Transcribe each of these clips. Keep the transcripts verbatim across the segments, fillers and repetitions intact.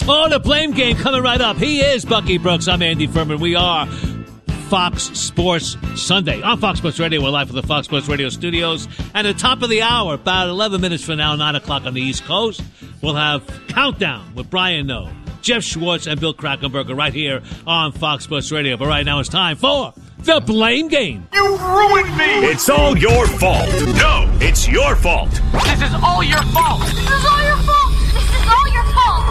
Oh, the blame game coming right up. He is Bucky Brooks. I'm Andy Furman. We are Fox Sports Sunday. On Fox Sports Radio, we're live from the Fox Sports Radio studios. And at the top of the hour, about eleven minutes from now, nine o'clock on the East Coast, we'll have Countdown with Brian Noe, Jeff Schwartz, and Bill Krackomberger right here on Fox Sports Radio. But right now it's time for the blame game. You ruined me! It's all your fault. No, it's your fault. This is all your fault. This is all your fault. This is all your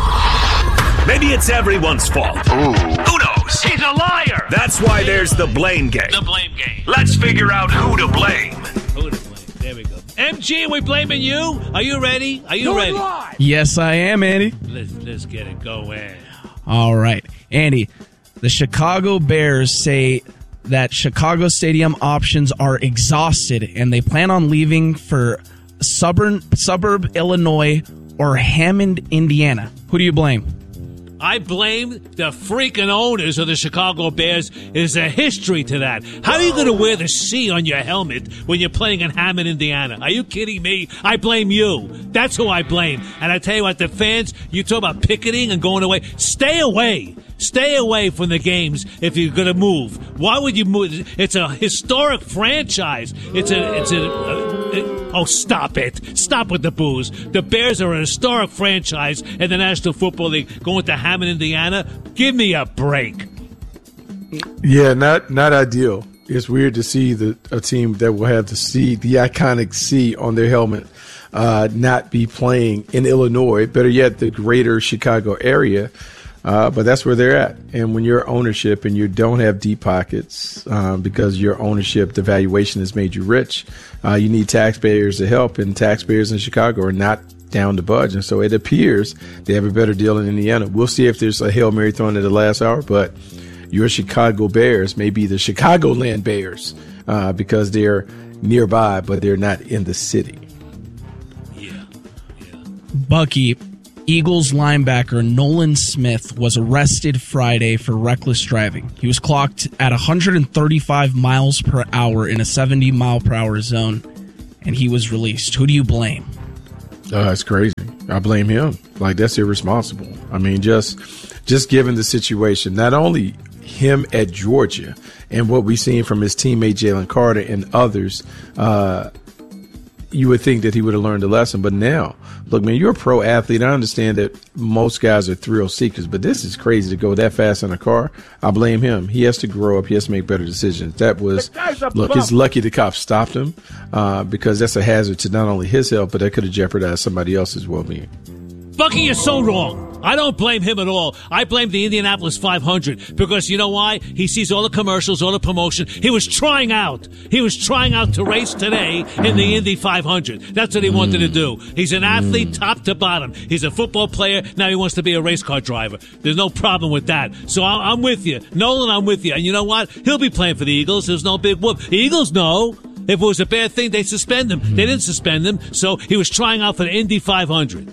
fault. Maybe it's everyone's fault. Ooh. Who knows? He's a liar! That's why there's the blame game. The blame game. Let's figure out who to blame. Who to blame? There we go. M G, we blaming you? Are you ready? Are you You're ready? Live. Yes, I am, Andy. Let's, let's get it going. All right. Andy, the Chicago Bears say that Chicago Stadium options are exhausted and they plan on leaving for suburb, suburb Illinois or Hammond, Indiana. Who do you blame? I blame the freaking owners of the Chicago Bears. There's a history to that. How are you going to wear the C on your helmet when you're playing in Hammond, Indiana? Are you kidding me? I blame you. That's who I blame. And I tell you what, the fans, you talk about picketing and going away. Stay away. Stay away from the games if you're going to move. Why would you move? It's a historic franchise. It's a, it's a, a, a, oh, stop it. Stop with the booze. The Bears are a historic franchise in the National Football League. Going to Hammond, Indiana? Give me a break. Yeah, not not ideal. It's weird to see the a team that will have the C, the iconic C on their helmet, uh, not be playing in Illinois, better yet, the greater Chicago area. Uh, but that's where they're at. And when you're ownership and you don't have deep pockets um, because your ownership, the valuation has made you rich, uh, you need taxpayers to help. And taxpayers in Chicago are not down to budge. And so it appears they have a better deal in Indiana. We'll see if there's a Hail Mary thrown at the last hour. But your Chicago Bears may be the Chicagoland Bears uh, because they're nearby, but they're not in the city. Yeah. Yeah. Bucky, Eagles linebacker Nolan Smith was arrested Friday for reckless driving. He was clocked at one hundred thirty-five miles per hour in a seventy mile per hour zone, and he was released. Who do you blame? Uh, it's crazy. I blame him. Like, that's irresponsible. I mean, just just given the situation, not only him at Georgia and what we've seen from his teammate Jalen Carter and others, uh, you would think that he would have learned a lesson. But now, look, man, you're a pro athlete. I understand that most guys are thrill seekers, but this is crazy to go that fast in a car. I blame him. He has to grow up. He has to make better decisions. That was, look, it's lucky the cops stopped him uh, because that's a hazard to not only his health, but that could have jeopardized somebody else's well-being. Bucky, you're so wrong. I don't blame him at all. I blame the Indianapolis five hundred because you know why? He sees all the commercials, all the promotion. He was trying out. He was trying out to race today in the Indy five hundred. That's what he wanted to do. He's an athlete top to bottom. He's a football player. Now he wants to be a race car driver. There's no problem with that. So I'm with you. Nolan, I'm with you. And you know what? He'll be playing for the Eagles. There's no big whoop. The Eagles know. If it was a bad thing, they'd suspend him. They didn't suspend him. So he was trying out for the Indy five hundred.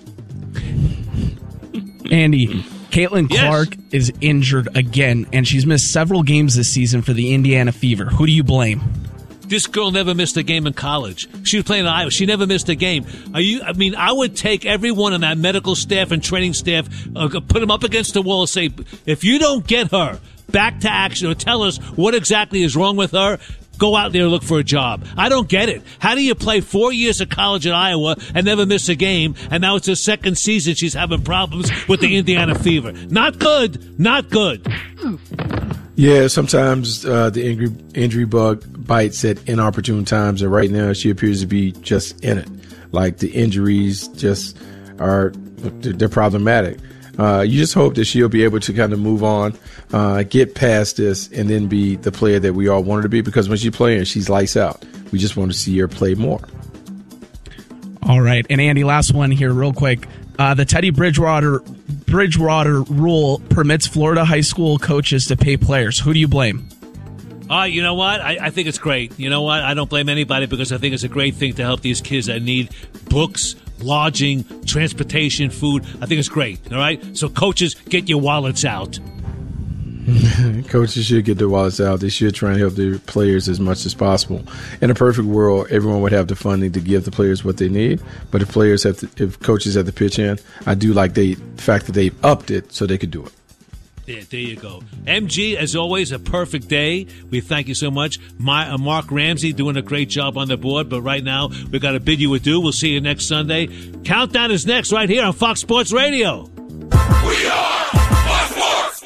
Andy, Caitlin Yes. Clark is injured again, and she's missed several games this season for the Indiana Fever. Who do you blame? This girl never missed a game in college. She was playing in Iowa. She never missed a game. Are you? I mean, I would take everyone on that medical staff and training staff, uh, put them up against the wall and say, if you don't get her back to action or tell us what exactly is wrong with her, go out there and look for a job. I don't get it. How do you play four years of college at Iowa and never miss a game, and now it's her second season she's having problems with the Indiana Fever? Not good. Not good. Yeah, sometimes uh, the injury, injury bug bites at inopportune times, and right now she appears to be just in it. Like, the injuries just are, they're problematic. Uh, you just hope that she'll be able to kind of move on, uh, get past this, and then be the player that we all want her to be, because when she's playing, she's lights out. We just want to see her play more. All right. And Andy, last one here real quick. Uh, the Teddy Bridgewater Bridgewater rule permits Florida high school coaches to pay players. Who do you blame? Uh, you know what? I, I think it's great. You know what? I don't blame anybody because I think it's a great thing to help these kids that need books, lodging, transportation, food. I think it's great. All right? So coaches, get your wallets out. Coaches should get their wallets out. They should try and help their players as much as possible. In a perfect world, everyone would have the funding to give the players what they need. But if players have to, if coaches have to pitch in, I do like the fact that they've upped it so they could do it. Yeah, there you go. M G, as always, a perfect day. We thank you so much. My, uh, Mark Ramsey doing a great job on the board, but right now we got to bid you adieu. We'll see you next Sunday. Countdown is next right here on Fox Sports Radio. We are Fox Sports.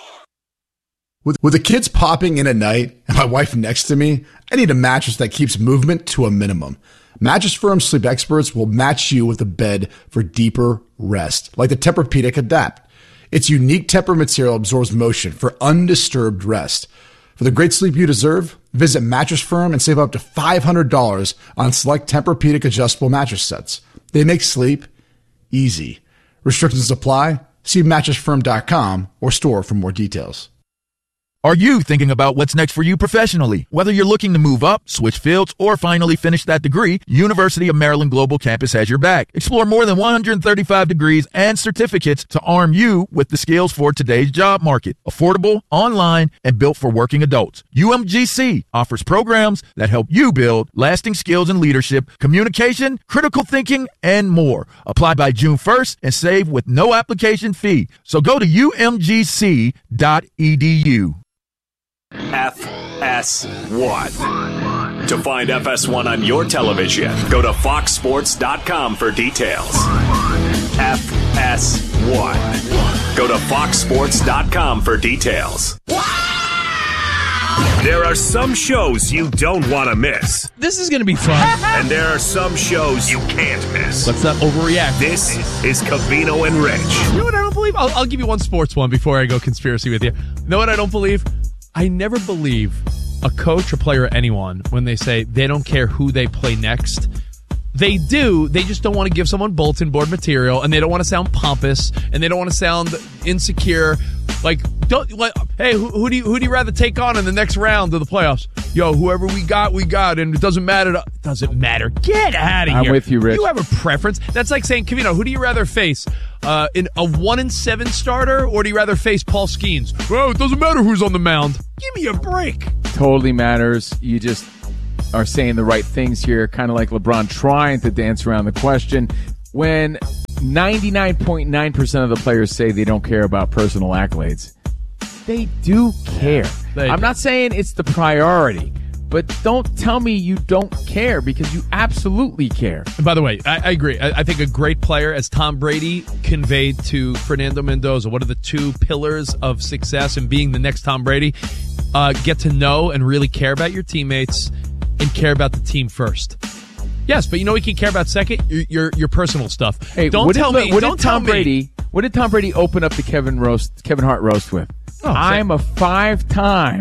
With, with the kids popping in at night and my wife next to me, I need a mattress that keeps movement to a minimum. Mattress Firm Sleep Experts will match you with a bed for deeper rest, like the Tempur-Pedic Adapt. Its unique Tempur material absorbs motion for undisturbed rest. For the great sleep you deserve, visit Mattress Firm and save up to five hundred dollars on select Tempur-Pedic adjustable mattress sets. They make sleep easy. Restrictions apply. See mattress firm dot com or store for more details. Are you thinking about what's next for you professionally? Whether you're looking to move up, switch fields, or finally finish that degree, University of Maryland Global Campus has your back. Explore more than one hundred thirty-five degrees and certificates to arm you with the skills for today's job market. Affordable, online, and built for working adults. U M G C offers programs that help you build lasting skills in leadership, communication, critical thinking, and more. Apply by June first and save with no application fee. So go to U M G C dot E D U. F S one. To find F S one on your television, go to fox sports dot com for details. F S one. Go to fox sports dot com for details. There are some shows you don't want to miss. This is going to be fun. And there are some shows you can't miss. Let's not overreact. This is Covino and Rich. You know what I don't believe? I'll, I'll give you one sports one before I go conspiracy with you. You know what I don't believe? I never believe a coach or player or anyone when they say they don't care who they play next. They do. They just don't want to give someone bulletin board material, and they don't want to sound pompous, and they don't want to sound insecure. Like, don't. Like, hey, who, who do you who do you rather take on in the next round of the playoffs? Yo, whoever we got, we got, and it doesn't matter. To, it doesn't matter. Get out of here. I'm with you, Rich. You have a preference. That's like saying, Covino, who do you rather face? Uh, in a one and seven starter, or do you rather face Paul Skeens? Well, it doesn't matter who's on the mound. Give me a break. Totally matters. You just are saying the right things here, kind of like LeBron trying to dance around the question. When ninety-nine point nine percent of the players say they don't care about personal accolades, they do care. They I'm do. not saying it's the priority, but don't tell me you don't care, because you absolutely care. And by the way, I, I agree. I, I think a great player, as Tom Brady conveyed to Fernando Mendoza, what are the two pillars of success and being the next Tom Brady? Uh, get to know and really care about your teammates and care about the team first. Yes, but you know what you can care about second? Your your, your personal stuff. Hey, don't what tell did, me. What don't did Tom tell Brady? Me. What did Tom Brady open up the Kevin roast, Kevin Hart roast with? Oh, I'm a five-time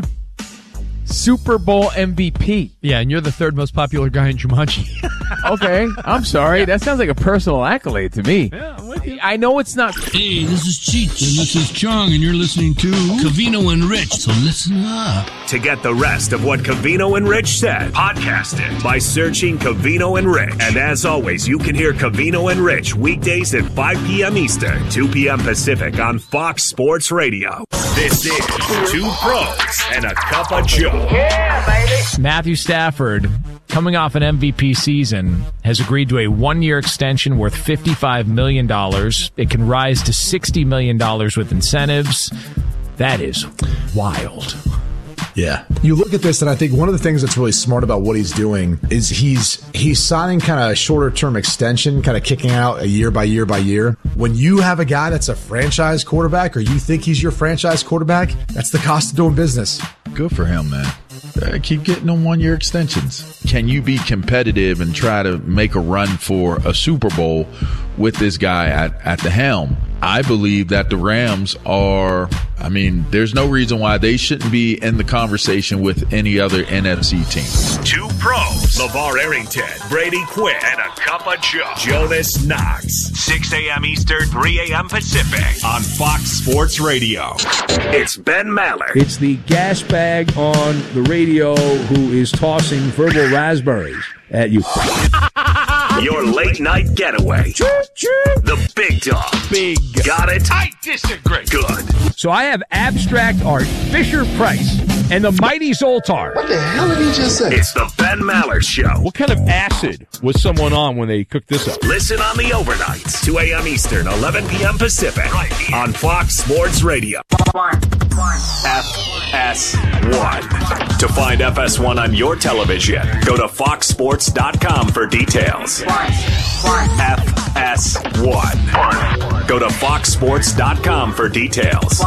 Super Bowl M V P. Yeah, and you're the third most popular guy in Jumanji. Okay, I'm sorry. That sounds like a personal accolade to me. Yeah, I'm with you. I know it's not. Hey, this is Cheech, and this is Chong, and you're listening to Covino and Rich, so listen up. To get the rest of what Covino and Rich said, podcast it by searching Covino and Rich. And as always, you can hear Covino and Rich weekdays at five p.m. Eastern, two p.m. Pacific on Fox Sports Radio. This is Two Pros and a Cup of Joe. Yeah, baby. Matthew Stafford, coming off an M V P season, has agreed to a one-year extension worth fifty-five million dollars. It can rise to sixty million dollars with incentives. That is wild. Yeah. You look at this, and I think one of the things that's really smart about what he's doing is he's he's signing kind of a shorter-term extension, kind of kicking out a year by year by year. When you have a guy that's a franchise quarterback, or you think he's your franchise quarterback, that's the cost of doing business. Good for him, man. Uh, keep getting them one-year extensions. Can you be competitive and try to make a run for a Super Bowl with this guy at, at the helm? I believe that the Rams are, I mean, there's no reason why they shouldn't be in the conversation with any other N F C team. Two pros, LeVar Arrington, Brady Quinn, and a cup of Joe. Jonas Knox, six a.m. Eastern, three a.m. Pacific on Fox Sports Radio. It's Ben Maller. It's the gas bag on the radio who is tossing verbal raspberries at you. Your late night getaway. The Big Dog. Big. Got it? I disagree. Good. So I have Abstract Art, Fisher Price, and the Mighty Zoltar. What the hell did he just say? It's the Ben Maller Show. What kind of acid was someone on when they cooked this up? Listen on the overnights, two a.m. Eastern, eleven p.m. Pacific, right here on Fox Sports Radio. F S one. To find F S one on your television, go to fox sports dot com for details. F S one. Go to fox sports dot com for details.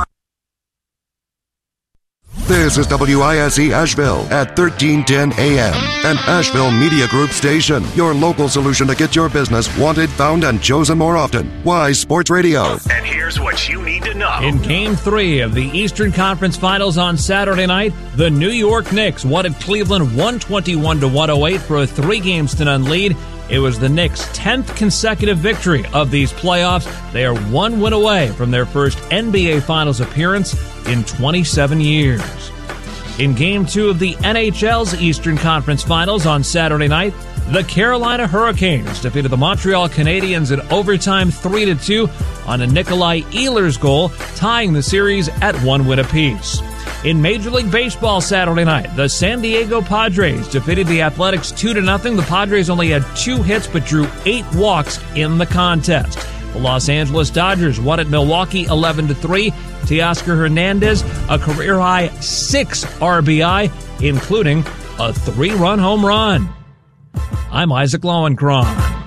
This is W I S E Asheville at thirteen ten A M, an Asheville Media Group station. Your local solution to get your business wanted, found, and chosen more often. Wise Sports Radio. And here's what you need to know. In Game three of the Eastern Conference Finals on Saturday night, the New York Knicks wanted Cleveland one twenty-one to one oh eight for a three-games-to-none lead. It was the Knicks' tenth consecutive victory of these playoffs. They are one win away from their first N B A Finals appearance in twenty-seven years. In Game two of the N H L's Eastern Conference Finals on Saturday night, the Carolina Hurricanes defeated the Montreal Canadiens in overtime three to two on a Nikolai Ehlers goal, tying the series at one win apiece. In Major League Baseball Saturday night, the San Diego Padres defeated the Athletics two to nothing. The Padres only had two hits but drew eight walks in the contest. The Los Angeles Dodgers won at Milwaukee eleven to three. Teoscar Hernandez, a career-high six R B I, including a three-run home run. I'm Isaac Lowenkron.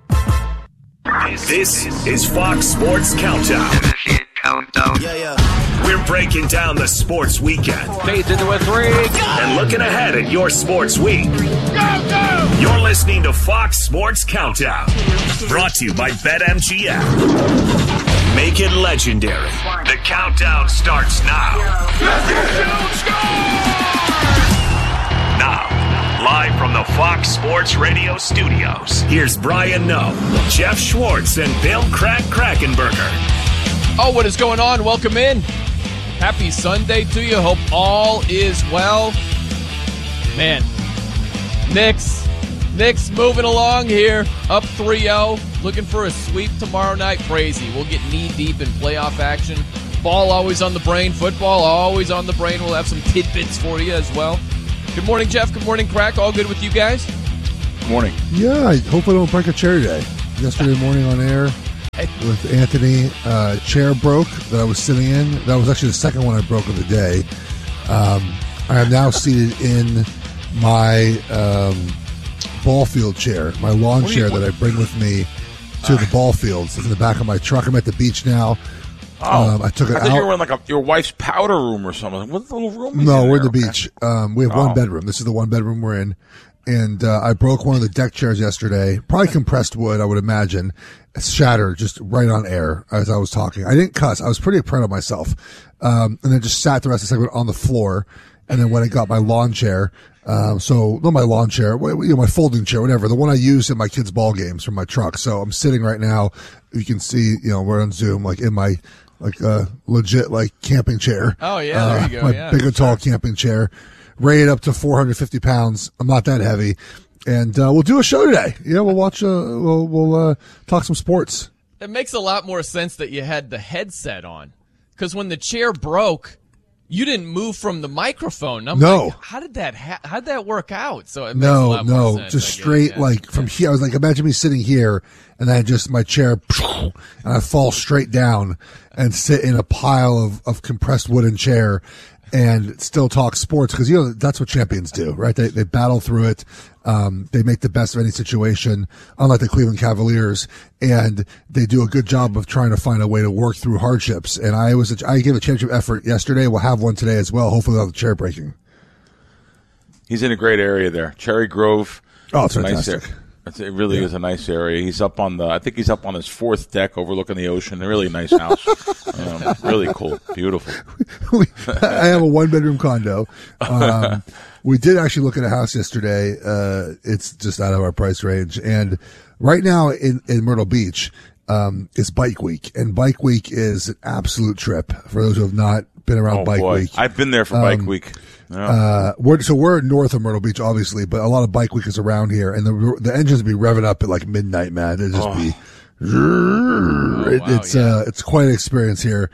This is Fox Sports Countdown. Countdown. Yeah, yeah. We're breaking down the sports weekend. Fades into a three. And looking ahead at your sports week. Go, go! You're listening to Fox Sports Countdown. Brought to you by BetMGM. Make it legendary. The countdown starts now. Now, live from the Fox Sports Radio studios, here's Brian Noe, Jeff Schwartz, and Bill Crack Krackenberger. Oh, what is going on? Welcome in. Happy Sunday to you. Hope all is well. Man, Knicks. Knicks moving along here. Up three oh. Looking for a sweep tomorrow night. Crazy. We'll get knee-deep in playoff action. Ball always on the brain. Football always on the brain. We'll have some tidbits for you as well. Good morning, Jeff. Good morning, Crack. All good with you guys? Good morning. Yeah, I hope I don't break a chair today. Yesterday morning on air with Anthony, uh, chair broke that I was sitting in. That was actually the second one I broke of the day. Um, I am now seated in my um, ball field chair, my lawn chair that I bring with me to the ball fields. It's in the back of my truck. I'm at the beach now. Oh, um, I took it I thought out. you were in like a, your wife's powder room or something. What little room is No, in we're in there? the beach. Um, we have Oh. one bedroom. This is the one bedroom we're in. And uh, I broke one of the deck chairs yesterday. Probably compressed wood, I would imagine. It shattered just right on air as I was talking. I didn't cuss. I was pretty proud of myself. Um, and then just sat the rest of the segment on the floor. And then when I got my lawn chair, um, so not my lawn chair, you know, my folding chair, whatever, the one I use in my kids' ball games from my truck. So I'm sitting right now. You can see, you know, we're on Zoom, like in my like uh, legit like camping chair. Oh, yeah, there uh, you go. My Yeah, big and tall camping chair, rated up to four hundred fifty pounds. I'm not that heavy. And uh, we'll do a show today. Yeah, we'll watch. Uh, we'll we'll uh, talk some sports. It makes a lot more sense that you had the headset on, because when the chair broke, you didn't move from the microphone. I'm No. like, how did that ha- how did that work out? So it makes a No, lot more no, sense, just I guess, straight yeah. like from here. I was like, imagine me sitting here, and then just my chair, and I fall straight down and sit in a pile of of compressed wooden chair. And still talk sports, because you know that's what champions do, right? They they battle through it. Um, they make the best of any situation, unlike the Cleveland Cavaliers, and they do a good job of trying to find a way to work through hardships. And I was a, I gave a championship effort yesterday. We'll have one today as well. Hopefully, without the chair breaking. He's in a great area there, Cherry Grove. Oh, it's a nice fantastic. area. It's, it really Yeah. is a nice area. He's up on the, I think he's up on his fourth deck overlooking the ocean. A really nice house. um, really cool. Beautiful. we, I have a one bedroom condo. Um, we did actually look at a house yesterday. Uh, it's just out of our price range. And right now in, in Myrtle Beach, um, is Bike Week, and Bike Week is an absolute trip for those who have not been around oh, Bike boy. Week. I've been there for um, Bike Week. Yeah. Uh, we're, so we're north of Myrtle Beach, obviously, but a lot of Bike Week is around here, and the the engines be revving up at like midnight, man. It'd just oh. be, oh, it, wow, it's yeah. uh, it's quite an experience here.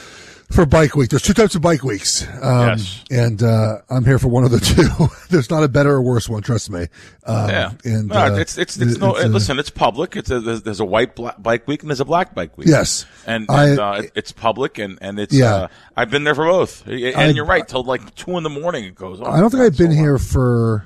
For Bike Week, there's two types of Bike Weeks, um, yes. and uh, I'm here for one of the two. There's not a better or worse one, trust me. Um, yeah, and no, uh, it's it's it's, no. it's, uh, listen, it's public. It's a, there's, there's a white black Bike Week and there's a black Bike Week. Yes, and, I, and uh, it, it's public and and it's. Yeah. Uh, I've been there for both, and I, you're right. Till like two in the morning it goes. Oh, I don't think God, I've been so here for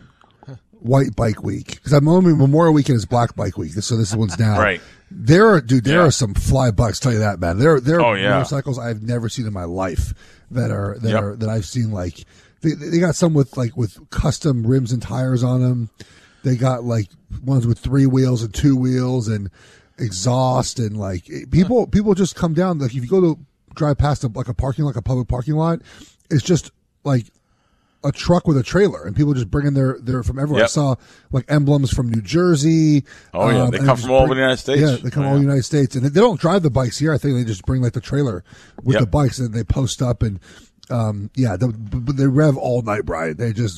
White Bike Week because I'm only Memorial Weekend is Black Bike Week, so this one's down. Right. There are, dude. There yeah. are some fly bucks. Tell you that, man. There, there are oh, yeah. motorcycles I've never seen in my life that are that yep. are that I've seen. Like they, they got some with like with custom rims and tires on them. They got like ones with three wheels and two wheels and exhaust and like people people just come down. Like if you go to drive past a, like a parking like a public parking lot, it's just like a truck with a trailer, and people just bringing their their from everywhere. Yep. I saw like emblems from New Jersey. Oh yeah, um, they and come just from all over bring- the United States. Yeah, they come oh, all over yeah. the United States, and they don't drive the bikes here. I think they just bring like the trailer with Yep. the bikes, and they post up and. Um, yeah, the, but they rev all night, Brian. They just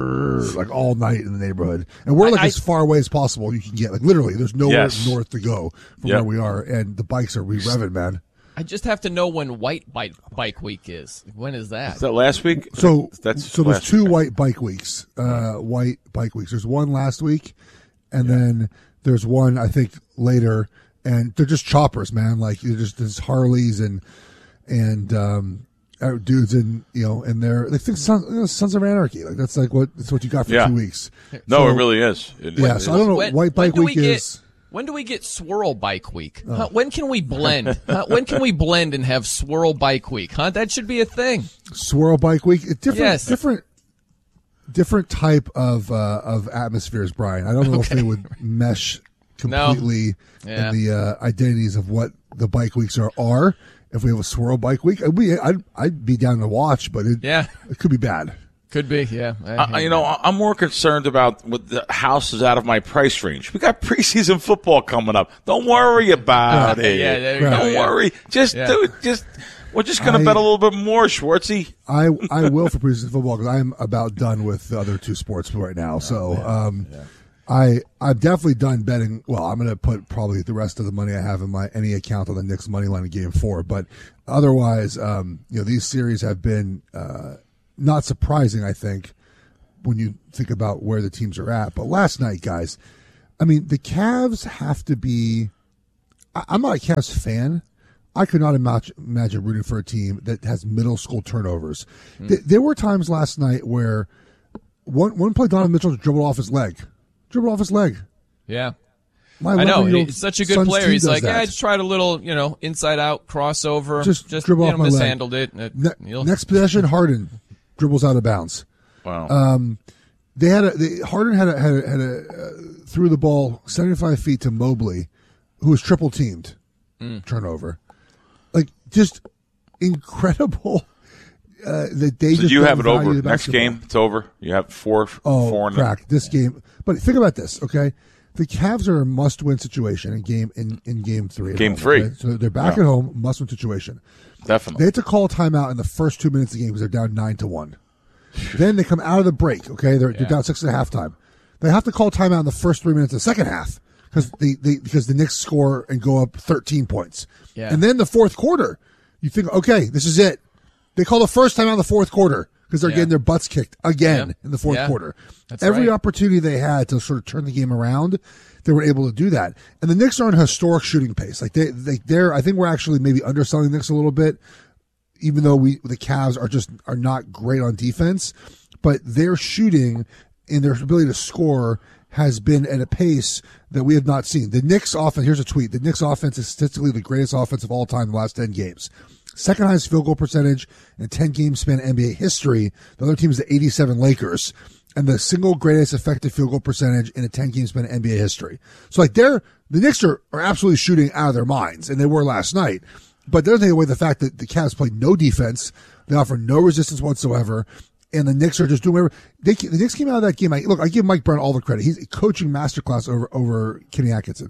like all night in the neighborhood, and we're like I- as far away as possible you can get. Like literally, there's nowhere Yes. north to go from Yep. where we are, and the bikes are re-revving, man. I just have to know when White Bike Bike Week is. When is that? Is that last week? So that's so there's last two week. white bike weeks, uh, white bike weeks. There's one last week, and then there's one I think later, and they're just choppers, man. Like they're just there's Harleys and and um, uh, dudes in you know, and they're they think Sons, you know, Sons of Anarchy. Like that's like what that's what you got for Yeah. two weeks. No, So- it really is. It, Yeah, it so is. I don't know. When- white when bike do we week get- is. When do we get Swirl Bike Week? Oh. Huh? When can we blend? Huh? When can we blend and have Swirl Bike Week? Huh? That should be a thing. Swirl Bike Week. It's different, Yes. different, different type of uh, of atmospheres, Brian. I don't know if they would mesh completely Yeah. in the uh, identities of what the bike weeks are. Are if we have a Swirl Bike Week, I'd be, I'd, I'd be down to watch, but it, Yeah. it could be bad. Could be, yeah. I, you know, I'm more concerned about what the house is out of my price range. We got preseason football coming up. Don't worry about Yeah, it. yeah, there you Don't go, yeah. worry. Just Yeah. do it. Just we're just going to I- bet a little bit more, Schwartzy. I I will for preseason football because I'm about done with the other two sports right now. So um, I I'm definitely done betting. Well, I'm going to put probably the rest of the money I have in my any account on the Knicks money line in Game Four. But otherwise, um, you know, these series have been uh, not surprising. I think when you think about where the teams are at. But last night, guys, I mean, the Cavs have to be. I, I'm not a Cavs fan. I could not imagine, imagine rooting for a team that has middle school turnovers. Hmm. Th- there were times last night where one one play Donovan Mitchell dribbled off his leg, dribbled off his leg. Yeah. My I know. eleven-year-old He's such a good son's player. team He's does like, that. yeah, I just tried a little, you know, inside out crossover. Just, just dribble you off know, my leg. mishandled it. It- Ne- you'll- next possession, Harden dribbles out of bounds. Wow. Um, they had a they, Harden had a, had a, had a uh, threw the ball seventy-five feet to Mobley, who was triple teamed. Mm. Turnover, like just incredible. Uh, that they So just you don't have it value over. the Next basketball. game, it's over. You have four, Oh, four, and crack this game. But think about this, okay? The Cavs are a must-win situation in game in, in game three. at Game home, three. okay? So they're back Yeah. at home, must-win situation. Definitely. They had to call a timeout in the first two minutes of the game because they're down nine to one. Then they come out of the break. Okay, they're, Yeah. they're down six at halftime. They have to call timeout in the first three minutes of the second half because they, they because the Knicks score and go up thirteen points. Yeah. And then the fourth quarter, you think, okay, this is it. They call the first time out in the fourth quarter because they're Yeah. getting their butts kicked again Yeah. in the fourth Yeah. quarter. That's Every right. opportunity they had to sort of turn the game around, they were able to do that. And the Knicks are on a historic shooting pace. Like they, they, they're. I think we're actually maybe underselling the Knicks a little bit, even though we the Cavs are just are not great on defense, but their shooting and their ability to score has been at a pace that we have not seen. The Knicks offense. Here's a tweet: the Knicks offense is statistically the greatest offense of all time in the last ten games. Second highest field goal percentage in a ten-game span N B A history. The other team is the eighty-seven Lakers, and the single greatest effective field goal percentage in a ten-game span N B A history. So, like, they're the Knicks are, are absolutely shooting out of their minds, and they were last night. But it doesn't take away the fact that the Cavs played no defense. They offer no resistance whatsoever, and the Knicks are just doing whatever. They, the Knicks came out of that game. I, look, I give Mike Brown all the credit. He's a coaching masterclass over over Kenny Atkinson.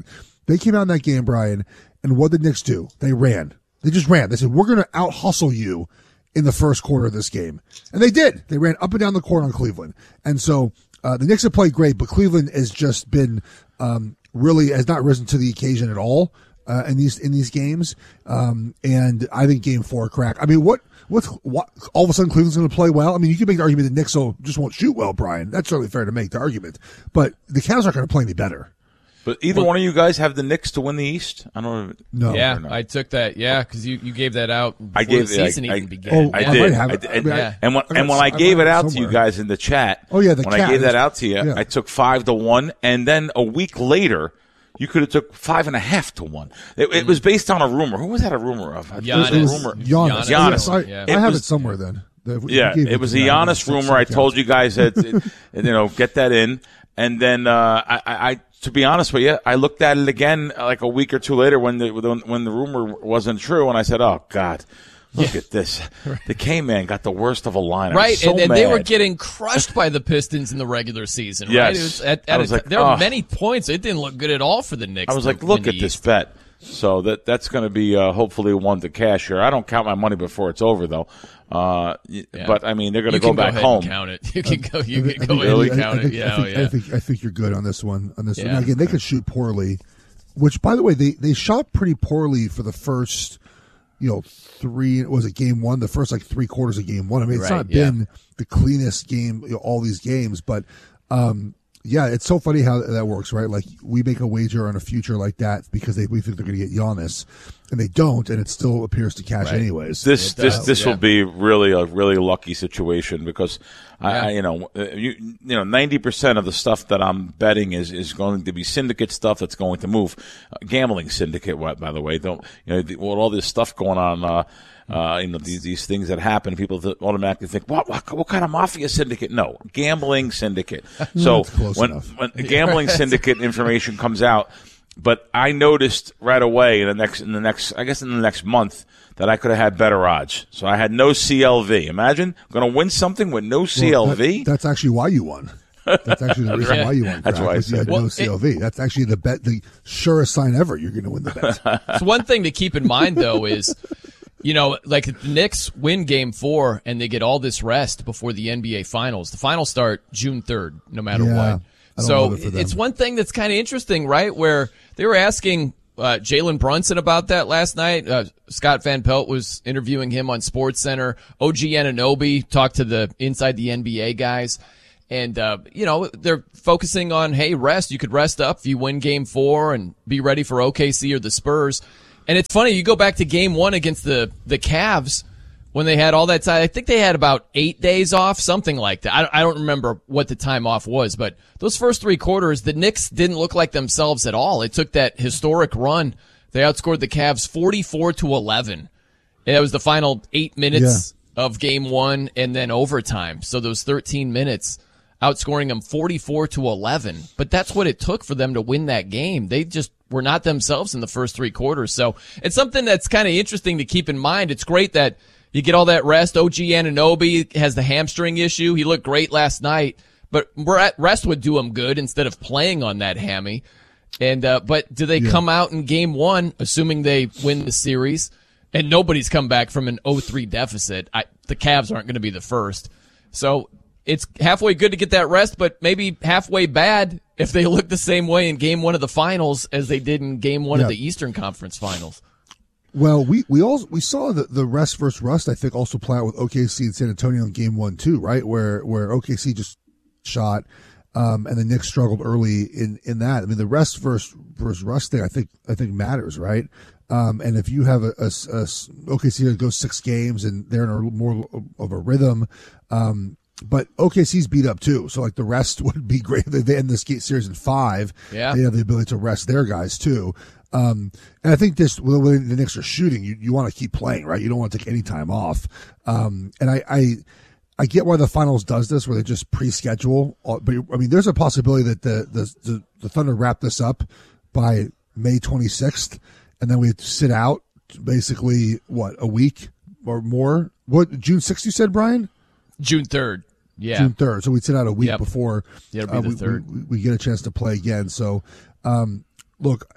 They came out in that game, Brian, and what did the Knicks do? They ran. They just ran. They said, we're going to out-hustle you in the first quarter of this game. And they did. They ran up and down the court on Cleveland. And so uh, the Knicks have played great, but Cleveland has just been um, really has not risen to the occasion at all uh, in these in these games. Um, and I think game four crack. I mean, what what's what, all of a sudden Cleveland's going to play well? I mean, you can make the argument that Knicks will, just won't shoot well, Brian. That's certainly fair to make the argument. But the Cavs aren't going to play any better. But either Well- one of you guys have the Knicks to win the East? I don't know. No. Yeah, I took that. Yeah, because you, you gave that out before I gave the it. season I, even I, began. I Oh, I did. might have I it. did. I mean, I- and when I got- and when I I gave might it have out it to you somewhere. guys in the chat, Oh, yeah, the when cat I gave that is- out to you, yeah. I took five to one, and then a week later, you could have took five and a half to one. It, it was based on a rumor. Who was that a rumor of? It was a Giannis. rumor. Giannis. Giannis. I, Yeah. I It have was- it somewhere then. The- you Yeah, gave it was a to me. Giannis I rumor. I told you guys that, it, you know, get that in. And then, uh, I, I, I, to be honest with you, I looked at it again like a week or two later when the, when the rumor wasn't true. And I said, oh, God, look at this. The K-Man got the worst of a line. I was Right, so and, and they were mad. getting crushed by the Pistons in the regular season, right? Yes. It was at, I at was a, like, there were oh. many points. It didn't look good at all for the Knicks. I was to like, win look the at this East. bet. So that that's going to be uh, hopefully one to cash here. I don't count my money before it's over, though. Uh, y- Yeah. But I mean, they're going to You go can go back ahead home. and count it. You can go. You I can think- go I ahead think- and I count think- it. I Yeah, think, yeah. I think I think you're good on this one. On this one, Yeah. Now, again, they could shoot poorly, which, by the way, they they shot pretty poorly for the first, you know, three. Was it game one? The first like three quarters of game one. I mean, it's Right, not yeah. been the cleanest game, you know, all these games, but. um Yeah, it's so funny how that works, right? Like, we make a wager on a future like that because they we think they're going to get Giannis, and they don't, and it still appears to cash Right. anyways. This It this does, this yeah. will be really a really lucky situation because I, Yeah. I you know uh, you you know ninety percent of the stuff that I'm betting is is going to be syndicate stuff that's going to move. Uh, gambling syndicate, what by the way, don't you know the, with all this stuff going on. Uh, Uh, you know, these, these things that happen, people th- automatically think, what, what, what kind of mafia syndicate? No, gambling syndicate. So That's close when, enough. when the gambling syndicate information comes out, but I noticed right away in the next, in the next, I guess in the next month that I could have had better odds. So I had no C L V. Imagine going to win something with no C L V. Well, that- that's actually why you won. That's actually the reason Right. why you won. That's Crack, why I was you said had it. no Well, C L V. That's actually the bet, the surest sign ever. You're going to win the bet. So one thing to keep in mind, though, is, you know, like the Knicks win game four and they get all this rest before the N B A Finals. The finals start June third, no matter Yeah, I what. don't So love it for them. it's one thing that's kind of interesting, right? Where they were asking uh, Jalen Brunson about that last night. Uh, Scott Van Pelt was interviewing him on SportsCenter. O G Anunoby talked to the inside the N B A guys. And, uh, you know, they're focusing on, hey, rest. You could rest up if you win game four and be ready for O K C or the Spurs. And it's funny, you go back to game one against the, the Cavs when they had all that time. I think they had about eight days off, something like that. I, I don't remember what the time off was, but those first three quarters, the Knicks didn't look like themselves at all. It took that historic run. They outscored the Cavs forty-four to eleven. It was the final eight minutes of game one and then overtime. So those thirteen minutes, outscoring them forty-four to eleven. But that's what it took for them to win that game. They just were not themselves in the first three quarters. So it's something that's kind of interesting to keep in mind. It's great that you get all that rest. O G Anunoby has the hamstring issue. He looked great last night, but rest would do him good instead of playing on that hammy. And, uh, but do they Yeah. come out in game one, assuming they win the series, and nobody's come back from an oh three deficit? I, the Cavs aren't going to be the first. So it's halfway good to get that rest, but maybe halfway bad if they look the same way in game one of the finals as they did in game one Yeah. of the Eastern Conference Finals. Well, we we all we saw the the rest versus rust. I think also play out with O K C and San Antonio in game one too, right? Where where O K C just shot, um, and the Knicks struggled early in in that. I mean, the rest versus versus rust thing, I think I think matters, right? Um, and if you have a, a, a O K C that goes six games and they're in a more of a rhythm, um, but O K C's beat up too. So like the rest would be great if they end this series in five. Yeah. They have the ability to rest their guys too. Um, and I think this, when the Knicks are shooting, you, you want to keep playing, right? You don't want to take any time off. Um, and I, I, I get why the finals does this, where they just pre-schedule. But I mean, there's a possibility that the, the, the, the Thunder wrap this up by May twenty-sixth, and then we sit out basically what, a week or more? What, June sixth you said, Brian? June third. Yeah. June third. So we'd sit out a week Yep. before Yeah, it'll be uh, the we, third. we, we get a chance to play again. So, um, look,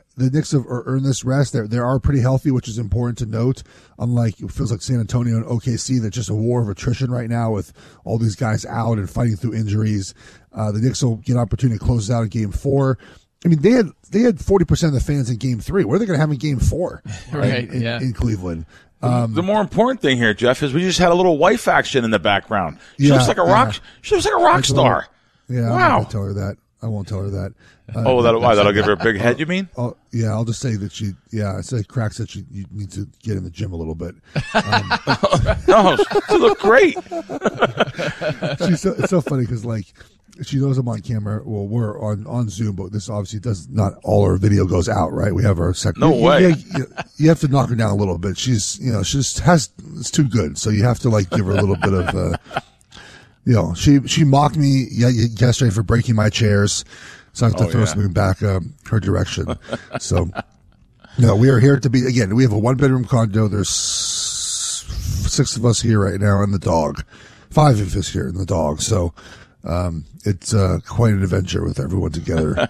the Knicks have earned this rest. They they are pretty healthy, which is important to note. Unlike it feels like San Antonio and O K C, that's just a war of attrition right now with all these guys out and fighting through injuries. Uh, the Knicks will get an opportunity to close out in Game Four. I mean, they had they had forty percent of the fans in Game Three. What are they going to have in Game Four? Right, in, yeah. in Cleveland. Um, the more important thing here, Jeff, is we just had a little wife action in the background. She Yeah, looks like a rock. yeah. She looks like a rock That's a star. little- Yeah, I Wow. won't tell her that. I won't tell her that. Uh, Oh, that why? That'll give her a big head. You mean? I'll, yeah, I'll just say that she. Yeah, I say Crack said she you need to get in the gym a little bit. Um, No, she look great. she's so, it's so funny because like she knows I'm on camera. Well, we're on on Zoom, but this obviously does not all our video goes out, right? We have our second. No you, way. You, you, you have to knock her down a little bit. She's you know she's has it's too good, so you have to like give her a little bit of. Uh, you know, she she mocked me yesterday for breaking my chairs, so I have to Oh, throw yeah. something back um, her direction. So. No, we are here to be, again, we have a one-bedroom condo. There's six of us here right now and the dog. Five of us here and the dog. So um, it's uh, quite an adventure with everyone together.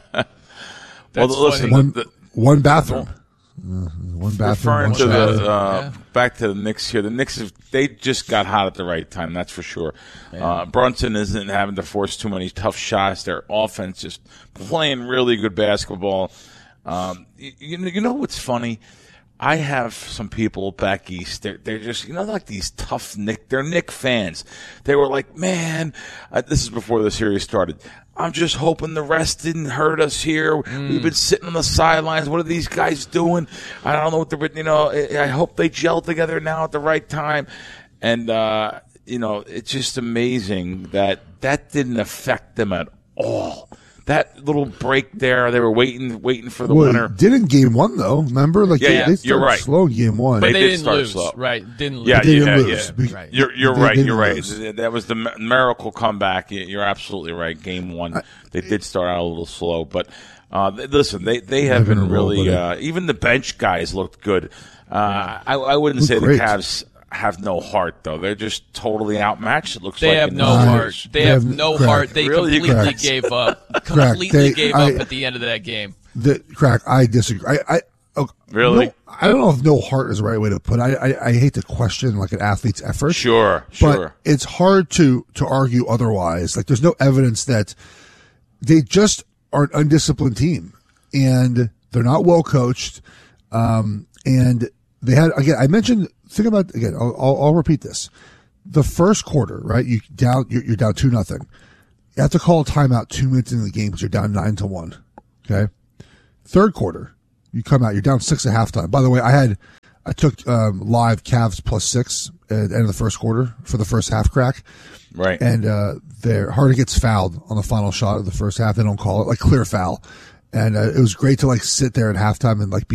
Well, listen, one, the- the- one bathroom. Uh, one bathroom, Referring one to shower. the uh, back to the Knicks here, the Knicks have, they just got hot at the right time. That's for sure. Uh, Brunson isn't having to force too many tough shots. Their offense just playing really good basketball. Um, you, you know, you know what's funny? I have some people back east. They're, they're just, you know, like these tough Knick. They're Knick fans. They were like, man, uh, this is before the series started. I'm just hoping the rest didn't hurt us here. We've been sitting on the sidelines. What are these guys doing? I don't know what they're, you know, I I hope they gel together now at the right time. And, uh, you know, it's just amazing that that didn't affect them at all. That little break there, they were waiting, waiting for the well, winner. it did in game one, though. Remember? Like, Yeah, they, yeah, they you're started right. slow in game one. But they, They did didn't start lose, slow. right? Didn't lose. Yeah, They didn't yeah, lose. yeah. Right. You're you're They right. didn't You're right. lose. That was the mi- miracle comeback. You- You're absolutely right. Game one, they did start out a little slow, but uh, th- listen, they they have They've been been really. rolling. Uh, even the bench guys looked good. Uh, I, I wouldn't Looked say great. the Cavs have no heart though. They're just totally outmatched. It looks They like have in no the heart. series. They They have have- no Crack. heart. They Really? completely Crack. gave up. Crack. Completely They- gave I- up at the end of that game. The Crack, I disagree. I, I oh, Really? no, I don't know if no heart is the right way to put it. I, I, I hate to question like an athlete's effort. Sure, But sure. it's hard to, to argue otherwise. Like there's no evidence that they just are an undisciplined team and they're not well coached. Um, and they had, again, I mentioned, think about, again, I'll, I'll, I'll repeat this. The first quarter, right? You down, you're, you're down two nothing. You have to call a timeout two minutes into the game because you're down nine to one. Okay. Third quarter, you come out, you're down six at halftime. By the way, I had, I took um, live Cavs plus six at the end of the first quarter for the first half Crack. Right. And uh, their Harden gets fouled on the final shot of the first half. They don't call it, like clear foul. And uh, it was great to like sit there at halftime and like be